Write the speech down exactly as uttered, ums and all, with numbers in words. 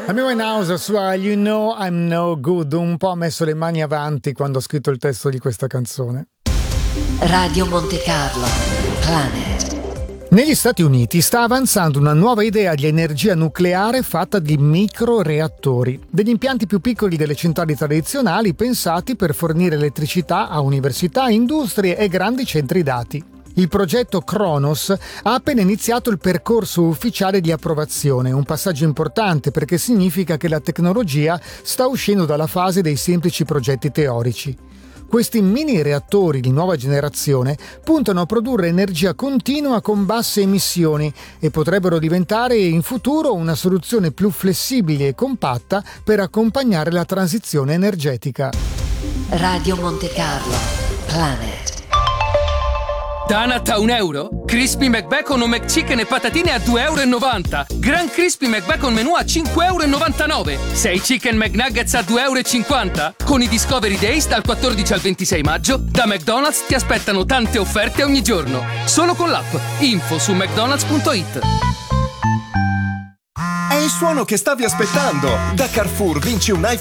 Amy Winehouse, sua You Know I'm No Good, un po' ha messo le mani avanti quando ha scritto il testo di questa canzone. Radio Monte Carlo, Planet. Negli Stati Uniti sta avanzando una nuova idea di energia nucleare fatta di microreattori, degli impianti più piccoli delle centrali tradizionali pensati per fornire elettricità a università, industrie e grandi centri dati. Il progetto Kronos ha appena iniziato il percorso ufficiale di approvazione, un passaggio importante perché significa che la tecnologia sta uscendo dalla fase dei semplici progetti teorici. Questi mini reattori di nuova generazione puntano a produrre energia continua con basse emissioni e potrebbero diventare in futuro una soluzione più flessibile e compatta per accompagnare la transizione energetica. Radio Monte Carlo, Planet. Donut a un euro? Crispy McBacon o McChicken e patatine a due e novanta euro. Gran Crispy McBacon menù a cinque e novantanove euro. sei Chicken McNuggets a due e cinquanta euro. Con i Discovery Days dal quattordici al ventisei maggio, da McDonald's ti aspettano tante offerte ogni giorno. Solo con l'app. Info su mcdonalds punto it. È il suono che stavi aspettando. Da Carrefour vinci un iPhone